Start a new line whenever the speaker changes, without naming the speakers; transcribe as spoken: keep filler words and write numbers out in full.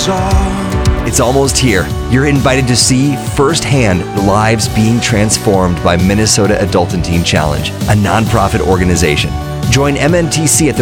It's almost here. You're invited to see firsthand the lives being transformed by Minnesota Adult and Teen Challenge, a nonprofit organization. Join M N T C at the